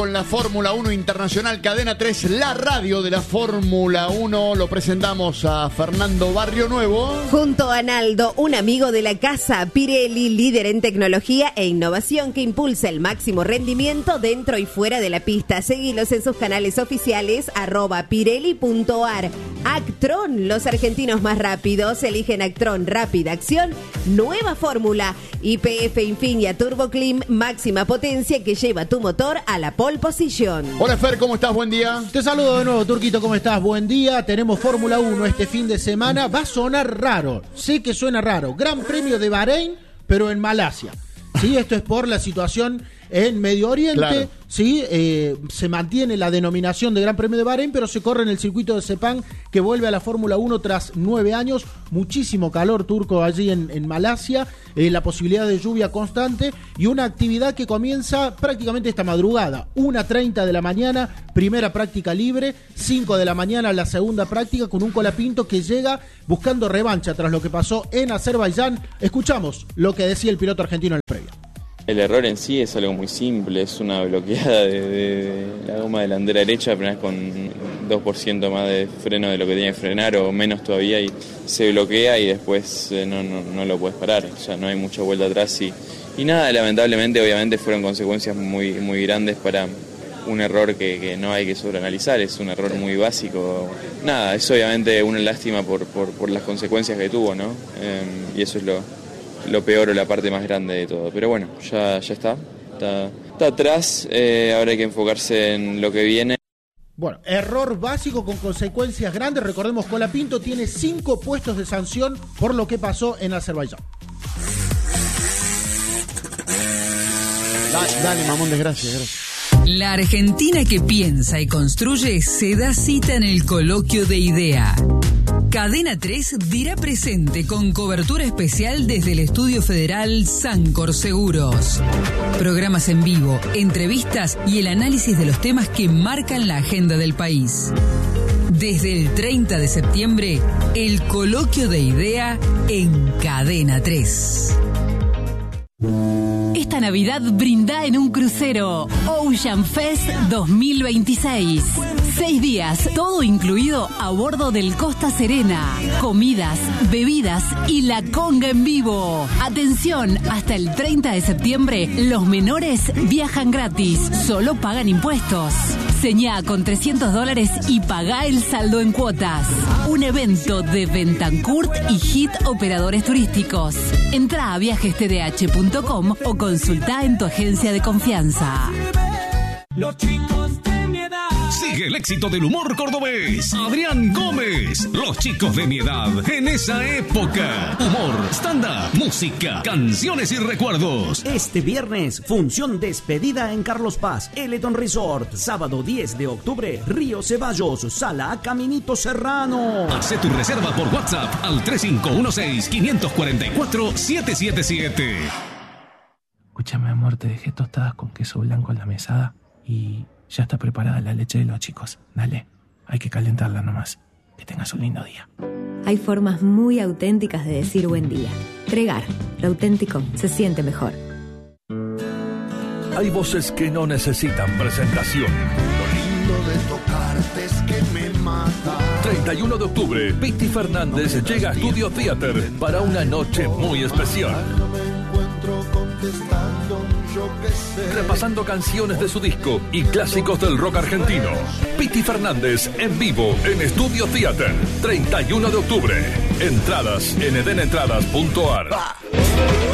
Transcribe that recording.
Con la Fórmula 1 Internacional, Cadena 3, la radio de la Fórmula 1, lo presentamos a Fernando Barrio Nuevo. Junto a Naldo, un amigo de la casa, Pirelli, líder en tecnología e innovación que impulsa el máximo rendimiento dentro y fuera de la pista. Seguilos en sus canales oficiales, @pirelli.ar. Actron, los argentinos más rápidos, eligen Actron Rápida Acción, nueva fórmula. YPF Infinia Turbo Clean, máxima potencia que lleva tu motor a la pole position. Hola Fer, ¿cómo estás? Buen día. Te saludo de nuevo, Turquito, ¿cómo estás? Buen día, tenemos Fórmula 1 este fin de semana. Va a sonar raro, sé que suena raro. Gran Premio de Bahrein, pero en Malasia. Sí, esto es por la situación en Medio Oriente. Claro. Sí, se mantiene la denominación de Gran Premio de Bahrein, pero se corre en el circuito de Sepang, que vuelve a la Fórmula 1 tras 9 años. Muchísimo calor, Turco, allí en Malasia, la posibilidad de lluvia constante y una actividad que comienza prácticamente esta madrugada. 1:30 de la mañana, primera práctica libre, 5 de la mañana la segunda práctica, con un colapinto que llega buscando revancha tras lo que pasó en Azerbaiyán. Escuchamos lo que decía el piloto argentino en el previo. El error en sí es algo muy simple, es una bloqueada de la goma delantera derecha, apenas con 2% más de freno de lo que tenía que frenar o menos todavía, y se bloquea y después no lo puedes parar, o sea, no hay mucha vuelta atrás y nada, lamentablemente obviamente fueron consecuencias muy, muy grandes para un error que no hay que sobreanalizar, es un error muy básico. Nada, es obviamente una lástima por las consecuencias que tuvo, ¿no? Y eso es lo peor o la parte más grande de todo, pero bueno, ya está atrás, ahora hay que enfocarse en lo que viene. Bueno, error básico con consecuencias grandes. Recordemos, Colapinto tiene 5 puestos de sanción por lo que pasó en Azerbaiyán. Dale, mamón, gracias. La Argentina que piensa y construye se da cita en el coloquio de idea. Cadena 3 dirá presente con cobertura especial desde el Estudio Federal Sancor Seguros. Programas en vivo, entrevistas y el análisis de los temas que marcan la agenda del país. Desde el 30 de septiembre, el coloquio de idea en Cadena 3. Esta Navidad brinda en un crucero Ocean Fest 2026. 6 días, todo incluido a bordo del Costa Serena. Comidas, bebidas y la conga en vivo. Atención, hasta el 30 de septiembre, los menores viajan gratis, solo pagan impuestos. Señá con $300 y pagá el saldo en cuotas. Un evento de Bentancourt y Hit Operadores Turísticos. Entrá a viajestdh.com o consultá en tu agencia de confianza. Los chicos de mi edad. Sigue el éxito del humor cordobés. Adrián Gómez. Los chicos de mi edad en esa época. Humor, stand-up, música, canciones y recuerdos. Este viernes, función despedida en Carlos Paz, Eleton Resort. Sábado 10 de octubre, Río Ceballos, Sala Caminito Serrano. Hacé tu reserva por WhatsApp al 3516-544-777. Escúchame, amor, te dejé tostadas con queso blanco en la mesada y ya está preparada la leche de los chicos. Dale, hay que calentarla nomás. Que tengas un lindo día. Hay formas muy auténticas de decir buen día. Pregar, lo auténtico se siente mejor. Hay voces que no necesitan presentación. Lo lindo de tocarte es que me mata. 31 de octubre, Piti Fernández llega a Studio Theater para una noche muy especial. Repasando canciones de su disco y clásicos del rock argentino. Piti Fernández en vivo en Studio Theater, 31 de octubre. Entradas en edenentradas.ar.